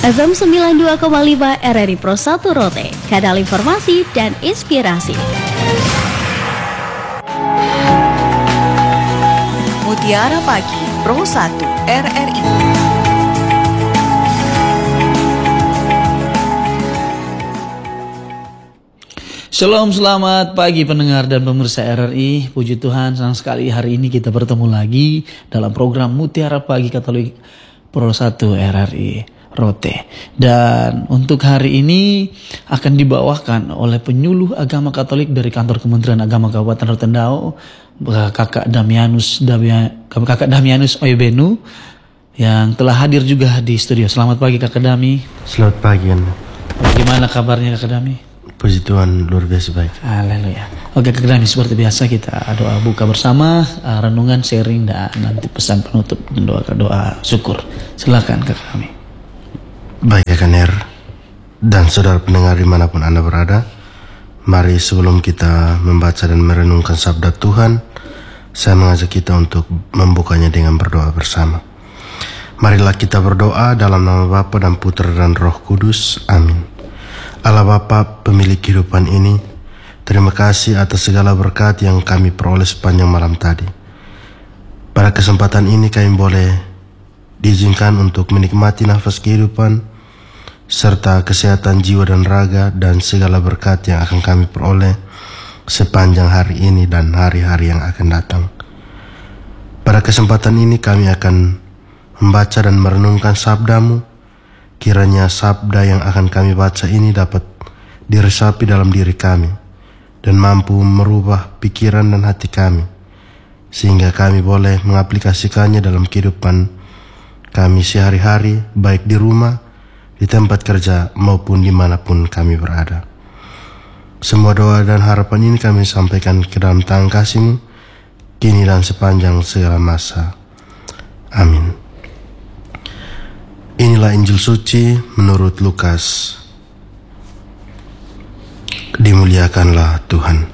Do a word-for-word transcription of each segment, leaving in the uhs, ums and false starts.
F M sembilan puluh dua koma lima R R I Pro satu Rote, kanal informasi dan inspirasi. Mutiara Pagi Pro satu R R I. Shalom, selamat pagi pendengar dan pemirsa R R I. Puji Tuhan, senang sekali hari ini kita bertemu lagi dalam program Mutiara Pagi Katolik Pro satu R R I Rote. Dan untuk hari ini akan dibawakan oleh penyuluh agama Katolik dari kantor Kementerian Agama Kabupaten Rotendao, Kakak Damianus Kakak Damianus Oyebenu, yang telah hadir juga di studio. Selamat pagi Kakak Dami. Selamat pagi Anda. Bagaimana kabarnya Kakak Dami? Puji Tuhan, luar biasa baik. Haleluya. Oke Kakak Dami, seperti biasa kita doa buka bersama, renungan, sharing, dan nanti pesan penutup dan doa doa syukur. Silakan Kakak Dami. Baik Kakak Ner dan saudara pendengar dimanapun Anda berada, mari sebelum kita membaca dan merenungkan sabda Tuhan, saya mengajak kita untuk membukanya dengan berdoa bersama. Marilah kita berdoa dalam nama Bapa dan Putra dan Roh Kudus. Amin. Allah Bapa, pemilik kehidupan ini, terima kasih atas segala berkat yang kami peroleh sepanjang malam tadi. Pada kesempatan ini kami boleh diizinkan untuk menikmati nafas kehidupan serta kesehatan jiwa dan raga dan segala berkat yang akan kami peroleh sepanjang hari ini dan hari-hari yang akan datang. Pada kesempatan ini kami akan membaca dan merenungkan sabda-Mu. Kiranya sabda yang akan kami baca ini dapat diresapi dalam diri kami dan mampu merubah pikiran dan hati kami, sehingga kami boleh mengaplikasikannya dalam kehidupan kami sehari-hari, baik di rumah, di tempat kerja, maupun dimanapun kami berada. Semua doa dan harapan ini kami sampaikan ke dalam tangan kasih-Mu, kini dan sepanjang segala masa. Amin. Inilah Injil suci menurut Lukas. Dimuliakanlah Tuhan.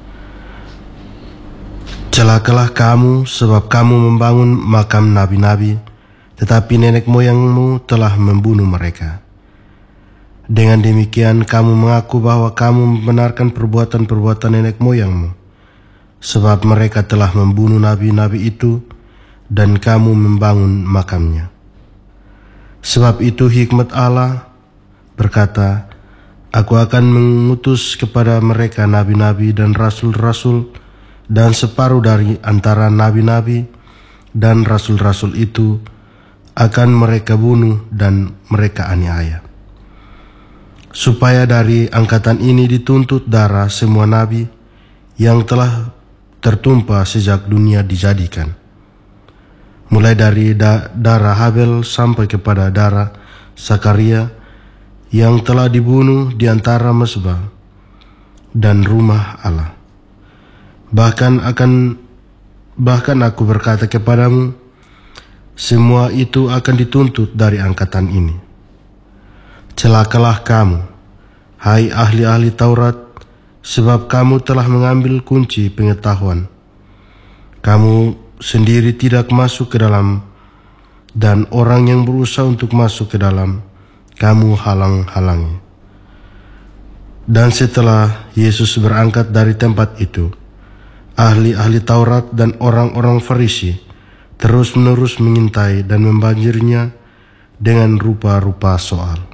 Celakalah kamu, sebab kamu membangun makam nabi-nabi, tetapi nenek moyangmu telah membunuh mereka. Dengan demikian kamu mengaku bahwa kamu membenarkan perbuatan-perbuatan nenek moyangmu, sebab mereka telah membunuh nabi-nabi itu dan kamu membangun makamnya. Sebab itu hikmat Allah berkata, Aku akan mengutus kepada mereka nabi-nabi dan rasul-rasul, dan separuh dari antara nabi-nabi dan rasul-rasul itu akan mereka bunuh dan mereka aniaya. Supaya dari angkatan ini dituntut darah semua nabi yang telah tertumpah sejak dunia dijadikan, mulai dari da- darah Habel sampai kepada darah Zakaria yang telah dibunuh di antara mezbah dan rumah Allah. Bahkan akan bahkan aku berkata kepadamu, semua itu akan dituntut dari angkatan ini. Celakalah kamu, hai ahli-ahli Taurat, sebab kamu telah mengambil kunci pengetahuan. Kamu sendiri tidak masuk ke dalam, dan orang yang berusaha untuk masuk ke dalam, kamu halang-halangi. Dan setelah Yesus berangkat dari tempat itu, ahli-ahli Taurat dan orang-orang Farisi terus-menerus mengintai dan membanjirinya dengan rupa-rupa soal.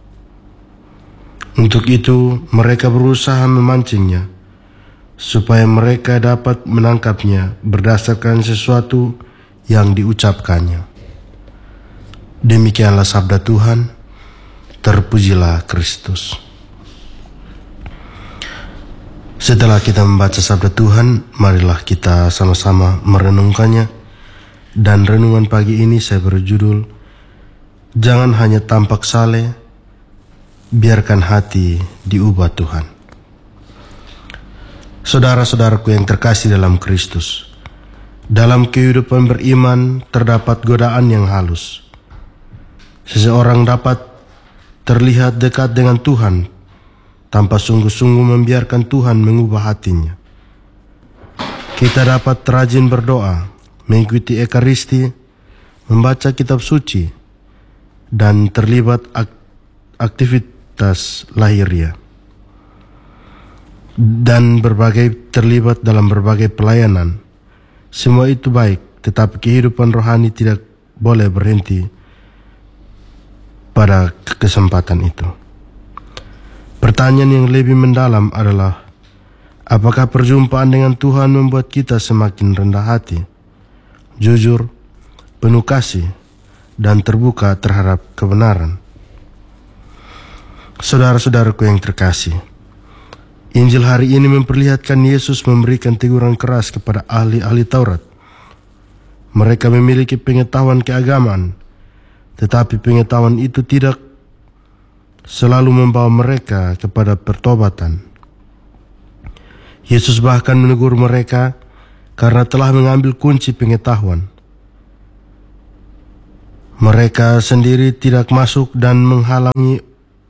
Untuk itu mereka berusaha memancingnya, supaya mereka dapat menangkapnya berdasarkan sesuatu yang diucapkannya. Demikianlah sabda Tuhan. Terpujilah Kristus. Setelah kita membaca sabda Tuhan, marilah kita sama-sama merenungkannya. Dan renungan pagi ini saya berjudul, Jangan hanya tampak saleh, biarkan hati diubah Tuhan. Saudara-saudaraku yang terkasih dalam Kristus, dalam kehidupan beriman terdapat godaan yang halus. Seseorang dapat terlihat dekat dengan Tuhan tanpa sungguh-sungguh membiarkan Tuhan mengubah hatinya. Kita dapat rajin berdoa, mengikuti Ekaristi, membaca kitab suci, dan terlibat ak- aktivitas lahiriah dan berbagai terlibat dalam berbagai pelayanan. Semua itu baik, tetapi kehidupan rohani tidak boleh berhenti pada kesempatan itu. Pertanyaan yang lebih mendalam adalah, apakah perjumpaan dengan Tuhan membuat kita semakin rendah hati, jujur, penuh kasih, dan terbuka terhadap kebenaran? Saudara-saudaraku yang terkasih, Injil hari ini memperlihatkan Yesus memberikan teguran keras kepada ahli-ahli Taurat. Mereka memiliki pengetahuan keagamaan, tetapi pengetahuan itu tidak selalu membawa mereka kepada pertobatan. Yesus bahkan menegur mereka karena telah mengambil kunci pengetahuan. Mereka sendiri tidak masuk dan menghalangi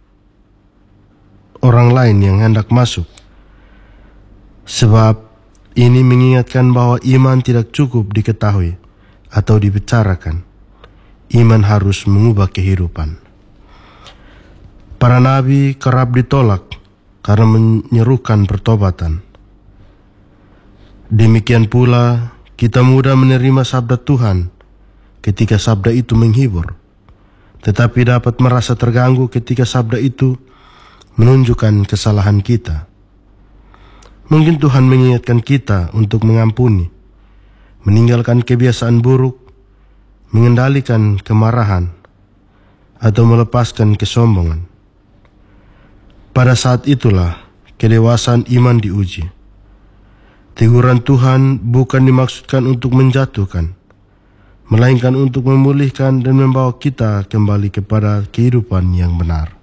orang lain yang hendak masuk. Sebab ini mengingatkan bahwa iman tidak cukup diketahui atau dibicarakan. Iman harus mengubah kehidupan. Para nabi kerap ditolak karena menyerukan pertobatan. Demikian pula kita mudah menerima sabda Tuhan ketika sabda itu menghibur, tetapi dapat merasa terganggu ketika sabda itu menunjukkan kesalahan kita. Mungkin Tuhan mengingatkan kita untuk mengampuni, meninggalkan kebiasaan buruk, mengendalikan kemarahan, atau melepaskan kesombongan. Pada saat itulah kedewasaan iman diuji. Teguran Tuhan bukan dimaksudkan untuk menjatuhkan, melainkan untuk memulihkan dan membawa kita kembali kepada kehidupan yang benar.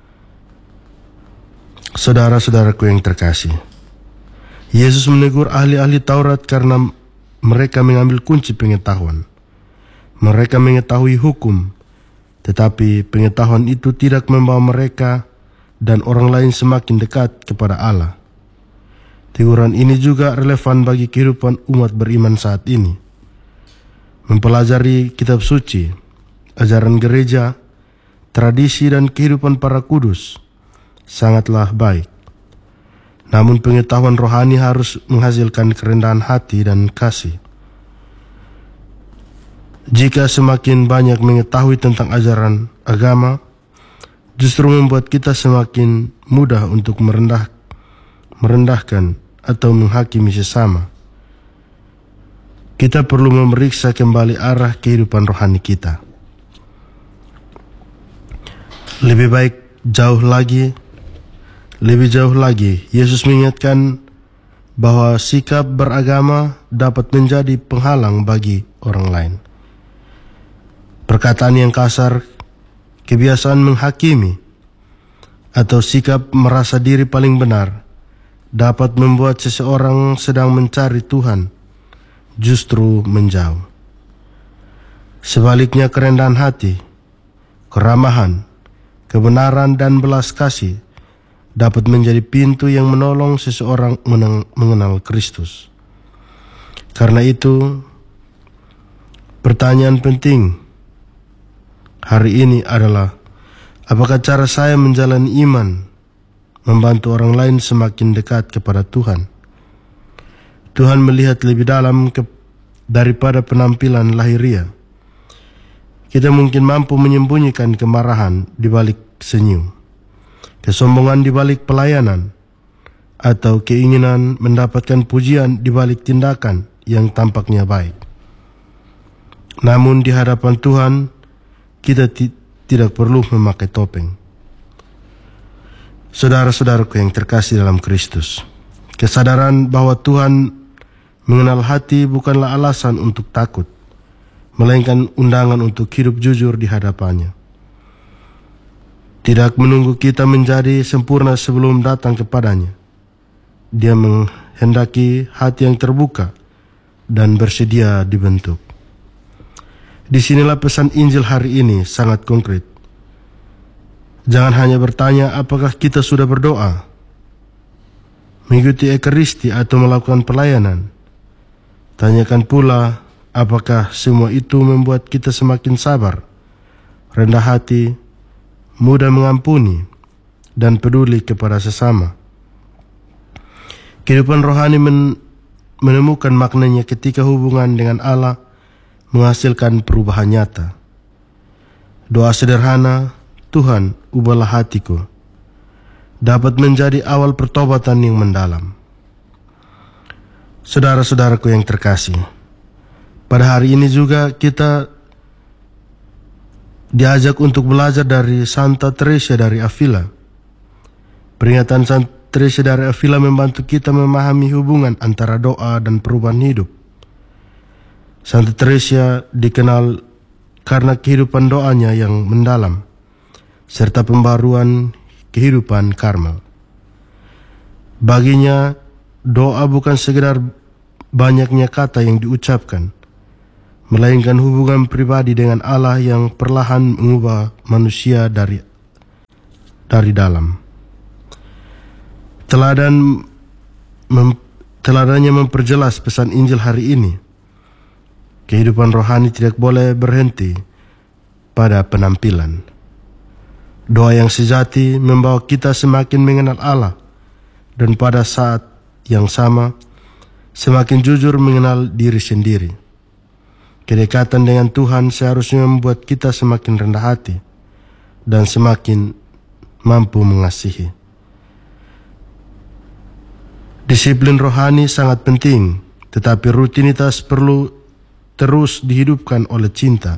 Saudara-saudaraku yang terkasih, Yesus menegur ahli-ahli Taurat karena mereka mengambil kunci pengetahuan. Mereka mengetahui hukum, tetapi pengetahuan itu tidak membawa mereka dan orang lain semakin dekat kepada Allah. Teguran ini juga relevan bagi kehidupan umat beriman saat ini. Mempelajari kitab suci, ajaran gereja, tradisi dan kehidupan para kudus sangatlah baik. Namun pengetahuan rohani harus menghasilkan kerendahan hati dan kasih. Jika semakin banyak mengetahui tentang ajaran agama, justru membuat kita semakin mudah untuk merendah, merendahkan atau menghakimi sesama. Kita perlu memeriksa kembali arah kehidupan rohani kita. Lebih baik jauh lagi, lebih jauh lagi, Yesus mengingatkan bahwa sikap beragama dapat menjadi penghalang bagi orang lain. Perkataan yang kasar, kebiasaan menghakimi, atau sikap merasa diri paling benar dapat membuat seseorang sedang mencari Tuhan justru menjauh. Sebaliknya, kerendahan hati, keramahan, kebenaran, dan belas kasih dapat menjadi pintu yang menolong seseorang mengenal Kristus. Karena itu, pertanyaan penting hari ini adalah, apakah cara saya menjalani iman membantu orang lain semakin dekat kepada Tuhan? Tuhan melihat lebih dalam ke, daripada penampilan lahiriah. Kita mungkin mampu menyembunyikan kemarahan di balik senyum, kesombongan di balik pelayanan, atau keinginan mendapatkan pujian di balik tindakan yang tampaknya baik. Namun di hadapan Tuhan, kita ti- tidak perlu memakai topeng. Saudara-saudaraku yang terkasih dalam Kristus, kesadaran bahwa Tuhan mengenal hati bukanlah alasan untuk takut, melainkan undangan untuk hidup jujur di hadapannya. Tidak menunggu kita menjadi sempurna sebelum datang kepadanya. Dia menghendaki hati yang terbuka dan bersedia dibentuk. Disinilah pesan Injil hari ini sangat konkret. Jangan hanya bertanya apakah kita sudah berdoa, mengikuti ekaristi atau melakukan pelayanan. Tanyakan pula apakah semua itu membuat kita semakin sabar, rendah hati, mudah mengampuni, dan peduli kepada sesama. Kehidupan rohani men menemukan maknanya ketika hubungan dengan Allah menghasilkan perubahan nyata. Doa sederhana, Tuhan, ubahlah hatiku, dapat menjadi awal pertobatan yang mendalam. Saudara-saudaraku yang terkasih, pada hari ini juga kita diajak untuk belajar dari Santa Teresa dari Avila. Peringatan Santa Teresa dari Avila membantu kita memahami hubungan antara doa dan perubahan hidup. Santa Teresa dikenal karena kehidupan doanya yang mendalam, serta pembaruan kehidupan Karmel. Baginya, doa bukan sekedar banyaknya kata yang diucapkan, melainkan hubungan pribadi dengan Allah yang perlahan mengubah manusia dari dari dalam. Teladan mem, teladannya memperjelas pesan Injil hari ini. Kehidupan rohani tidak boleh berhenti pada penampilan. Doa yang sejati membawa kita semakin mengenal Allah dan pada saat yang sama semakin jujur mengenal diri sendiri. Kedekatan dengan Tuhan seharusnya membuat kita semakin rendah hati dan semakin mampu mengasihi. Disiplin rohani sangat penting, tetapi rutinitas perlu terus dihidupkan oleh cinta.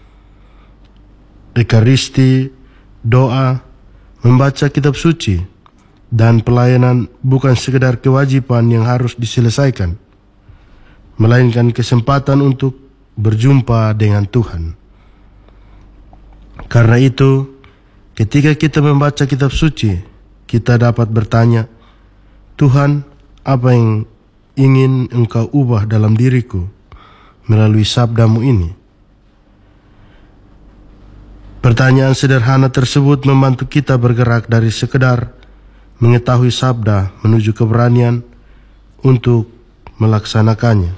Ekaristi, doa, membaca kitab suci, dan pelayanan bukan sekedar kewajiban yang harus diselesaikan, melainkan kesempatan untuk berjumpa dengan Tuhan. Karena itu, ketika kita membaca kitab suci, kita dapat bertanya, Tuhan, apa yang ingin Engkau ubah dalam diriku melalui sabdamu ini? Pertanyaan sederhana tersebut membantu kita bergerak dari sekedar mengetahui sabda menuju keberanian untuk melaksanakannya.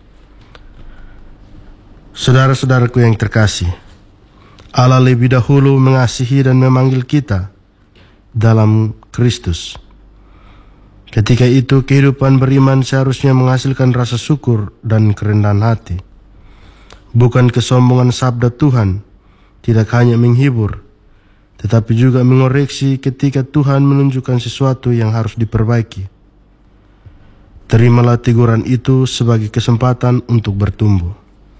Saudara-saudaraku yang terkasih, Allah lebih dahulu mengasihi dan memanggil kita dalam Kristus. Ketika itu, kehidupan beriman seharusnya menghasilkan rasa syukur dan kerendahan hati. Bukan kesombongan sabda Tuhan tidak hanya menghibur, tetapi juga mengoreksi ketika Tuhan menunjukkan sesuatu yang harus diperbaiki. Terimalah teguran itu sebagai kesempatan untuk bertumbuh.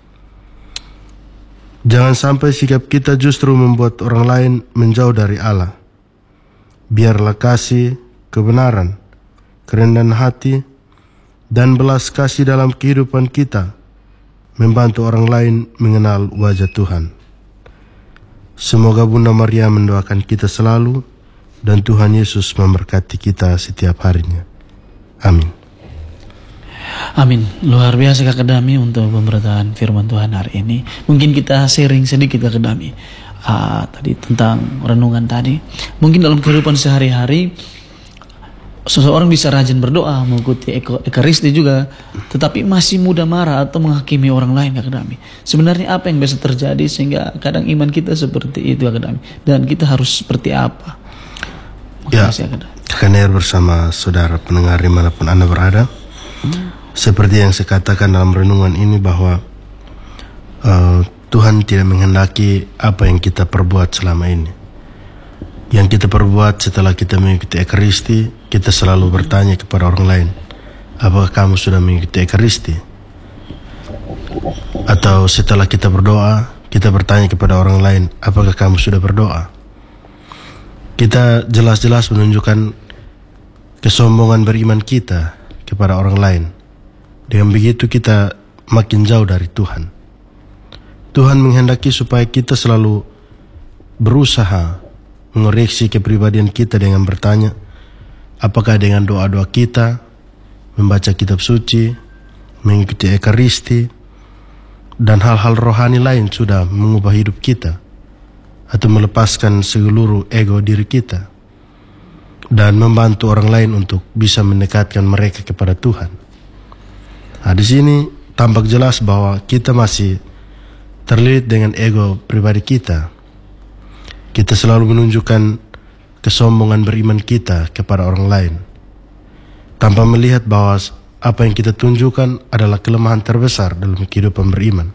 Jangan sampai sikap kita justru membuat orang lain menjauh dari Allah. Biarlah kasih, kebenaran, kerendahan hati, dan belas kasih dalam kehidupan kita membantu orang lain mengenal wajah Tuhan. Semoga Bunda Maria mendoakan kita selalu dan Tuhan Yesus memberkati kita setiap harinya. Amin. Amin. Luar biasa Kakak Dami untuk pemberitaan firman Tuhan hari ini. Mungkin kita sharing sedikit Kakak Dami uh, tadi tentang renungan tadi. Mungkin dalam kehidupan sehari-hari seseorang bisa rajin berdoa, mengikuti ekaristi juga, tetapi masih mudah marah atau menghakimi orang lain, Kakak Dami. Sebenarnya apa yang bisa terjadi sehingga kadang iman kita seperti itu, Kakak Dami? Dan kita harus seperti apa? Makasih, ya, Kakak Ner bersama saudara pendengar dimanapun Anda berada. Hmm. Seperti yang saya katakan dalam renungan ini bahwa uh, Tuhan tidak menghendaki apa yang kita perbuat selama ini. Yang kita perbuat setelah kita mengikuti ekaristi, kita selalu bertanya kepada orang lain, apakah kamu sudah mengikuti ekaristi? Atau setelah kita berdoa, kita bertanya kepada orang lain, apakah kamu sudah berdoa? Kita jelas-jelas menunjukkan kesombongan beriman kita kepada orang lain. Dengan begitu kita makin jauh dari Tuhan. Tuhan menghendaki supaya kita selalu berusaha mengoreksi kepribadian kita dengan bertanya, apakah dengan doa-doa kita, membaca kitab suci, mengikuti ekaristi, dan hal-hal rohani lain sudah mengubah hidup kita, atau melepaskan seluruh ego diri kita, dan membantu orang lain untuk bisa mendekatkan mereka kepada Tuhan. Nah, di sini tampak jelas bahwa kita masih terlilit dengan ego pribadi kita, Kita selalu menunjukkan kesombongan beriman kita kepada orang lain, tanpa melihat bahwa apa yang kita tunjukkan adalah kelemahan terbesar dalam kehidupan beriman.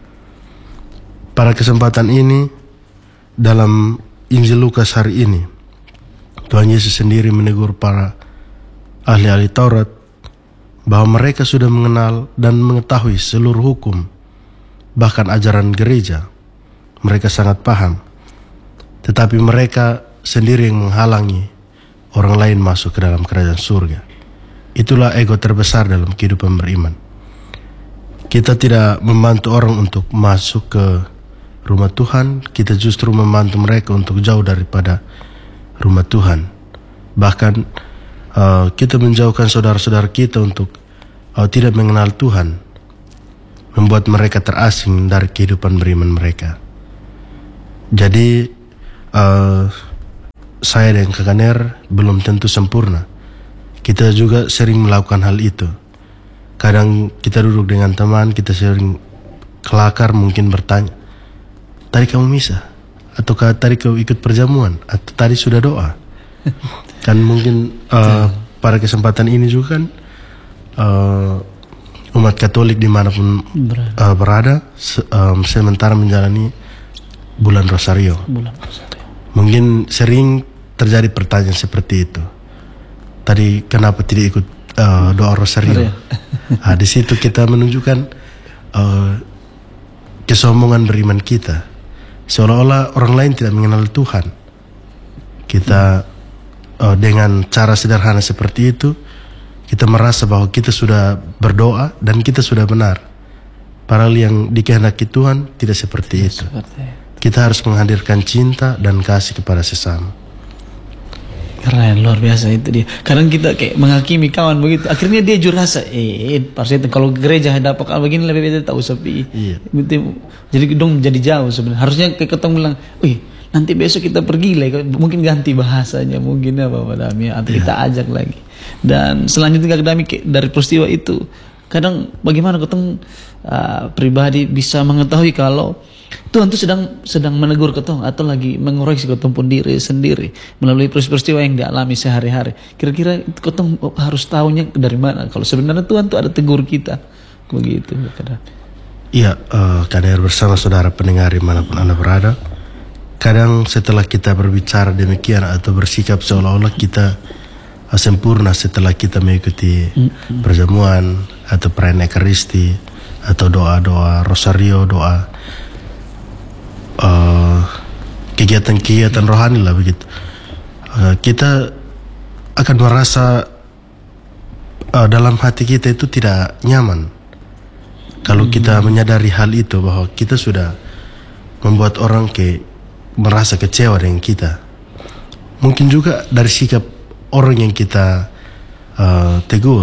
Pada kesempatan ini, dalam Injil Lukas hari ini, Tuhan Yesus sendiri menegur para ahli-ahli Taurat bahwa mereka sudah mengenal dan mengetahui seluruh hukum, bahkan ajaran gereja. Mereka sangat paham, tetapi mereka sendiri yang menghalangi orang lain masuk ke dalam kerajaan surga. Itulah ego terbesar dalam kehidupan beriman. Kita tidak membantu orang untuk masuk ke rumah Tuhan, kita justru membantu mereka untuk jauh daripada rumah Tuhan. Bahkan uh, kita menjauhkan saudara-saudara kita untuk uh, tidak mengenal Tuhan, membuat mereka terasing dari kehidupan beriman mereka. Jadi uh, saya dan Kakak Ner belum tentu sempurna. Kita juga sering melakukan hal itu. Kadang kita duduk dengan teman, kita sering kelakar mungkin bertanya, tadi kamu misa? Ataukah tadi kamu ikut perjamuan? Atau tadi sudah doa? Kan mungkin uh, pada kesempatan ini juga kan uh, umat Katolik dimanapun uh, berada se um, sementara menjalani bulan Rosario. Bulan Rosario. Mungkin sering terjadi pertanyaan seperti itu. Tadi kenapa tidak ikut uh, doa Rosario? Nah, di situ kita menunjukkan uh, kesombongan beriman kita, seolah-olah orang lain tidak mengenal Tuhan. Kita uh, dengan cara sederhana seperti itu, kita merasa bahwa kita sudah berdoa dan kita sudah benar. Padahal yang dikehendaki Tuhan tidak seperti itu. Kita harus menghadirkan cinta dan kasih kepada sesama. Keren, luar biasa itu dia. Kadang kita kayak menghakimi kawan begitu, akhirnya dia jujur rasa, eh, pasti kalau gereja dapat kalau begini lebih baik tahu sepi. Iya. Jadi dong jadi jauh sebenarnya. Harusnya kayak ketemu bilang, wih nanti besok kita pergi lah, mungkin ganti bahasanya, mungkin apa Pak Dami, atau kita ajak lagi. Dan selanjutnya Kak Dami dari peristiwa itu, kadang bagaimana ketemu uh, pribadi bisa mengetahui kalau Tuhan itu sedang sedang menegur ketong atau lagi mengoreksi ketong pun diri sendiri melalui peristiwa yang dialami sehari-hari. Kira-kira ketong harus tahunya dari mana kalau sebenarnya Tuhan itu ada tegur kita begitu. Iya, uh, kadang bersama saudara pendengar dimanapun Anda berada, kadang setelah kita berbicara demikian atau bersikap seolah-olah kita uh, sempurna setelah kita mengikuti mm-hmm. perjamuan atau perayaan Ekaristi atau doa-doa Rosario, doa Uh, kegiatan-kegiatan rohani lah begitu, uh, kita akan merasa uh, dalam hati kita itu tidak nyaman kalau hmm. kita menyadari hal itu, bahwa kita sudah membuat orang ke merasa kecewa dengan kita. Mungkin juga dari sikap orang yang kita uh, tegur,